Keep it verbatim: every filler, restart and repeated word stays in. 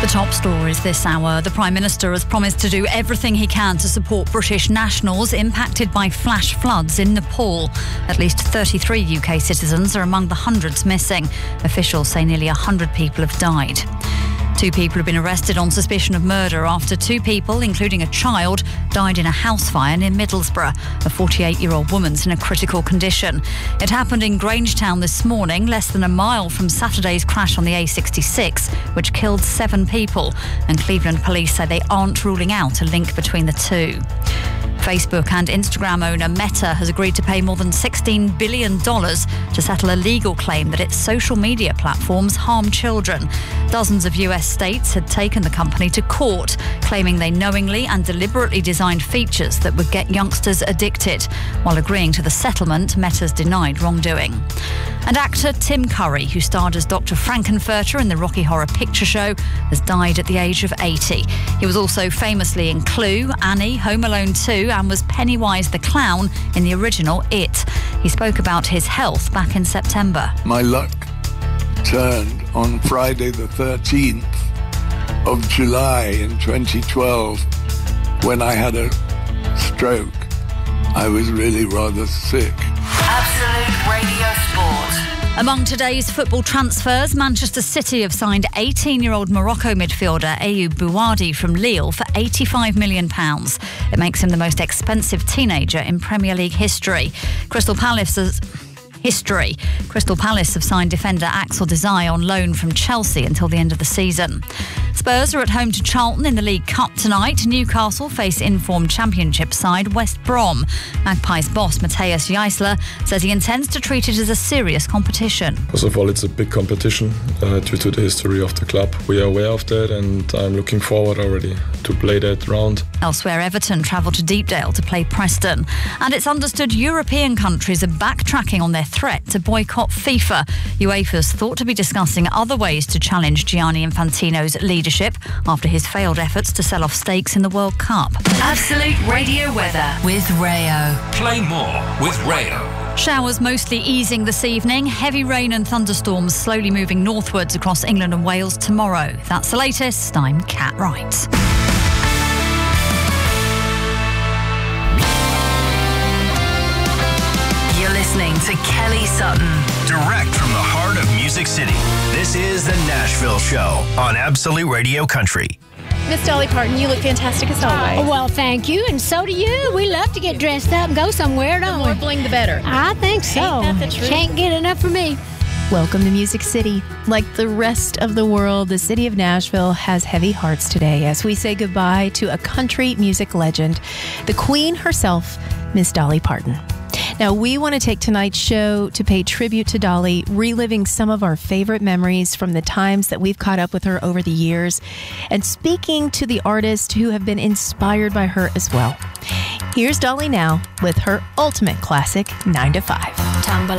The top stories this hour. The Prime Minister has promised to do everything he can to support British nationals impacted by flash floods in Nepal. At least thirty-three U K citizens are among the hundreds missing. Officials say nearly one hundred people have died. Two people have been arrested on suspicion of murder after two people, including a child, died in a house fire near Middlesbrough. A forty-eight-year-old woman's in a critical condition. It happened in Grangetown this morning, less than a mile from Saturday's crash on the A sixty-six, which killed seven people. And Cleveland police say they aren't ruling out a link between the two. Facebook and Instagram owner Meta has agreed to pay more than sixteen billion dollars to settle a legal claim that its social media platforms harm children. Dozens of U S states had taken the company to court, claiming they knowingly and deliberately designed features that would get youngsters addicted. While agreeing to the settlement, Meta's denied wrongdoing. And actor Tim Curry, who starred as Doctor Frankenfurter in the Rocky Horror Picture Show, has died at the age of eighty. He was also famously in Clue, Annie, Home Alone two, and was Pennywise the Clown in the original It. He spoke about his health back in September. My luck turned on Friday the thirteenth of July in twenty twelve when I had a stroke. I was really rather sick. Absolute Radio Sport. Among today's football transfers, Manchester City have signed eighteen-year-old Morocco midfielder Ayoub Bouadi from Lille for eighty-five million pounds. It makes him the most expensive teenager in Premier League history. Crystal Palace has... History. Crystal Palace have signed defender Axel Desai on loan from Chelsea until the end of the season. Spurs are at home to Charlton in the League Cup tonight. Newcastle face informed Championship side West Brom. Magpies boss Matthias Jaisler says he intends to treat it as a serious competition. First of all, it's a big competition uh, due to the history of the club. We are aware of that and I'm looking forward already to play that round. Elsewhere, Everton travel to Deepdale to play Preston. And it's understood European countries are backtracking on their threat to boycott FIFA. UEFA's thought to be discussing other ways to challenge Gianni Infantino's leadership after his failed efforts to sell off stakes in the World Cup. Absolute Radio weather with Rayo. Play more with Rayo. Showers mostly easing this evening. Heavy rain and thunderstorms slowly moving northwards across England and Wales tomorrow. That's the latest. I'm Kat Wright. Listening to Kelly Sutton. Direct from the heart of Music City. This is The Nashville Show on Absolute Radio Country. Miss Dolly Parton, you look fantastic as always. Oh, well, thank you, and so do you. We love to get dressed up and go somewhere, don't we? The more bling, the better. I think so. Ain't that the truth? Can't get enough for me. Welcome to Music City. Like the rest of the world, the city of Nashville has heavy hearts today as we say goodbye to a country music legend, the Queen herself, Miss Dolly Parton. Now, we want to take tonight's show to pay tribute to Dolly, reliving some of our favorite memories from the times that we've caught up with her over the years, and speaking to the artists who have been inspired by her as well. Here's Dolly now with her ultimate classic, nine to five. Tumble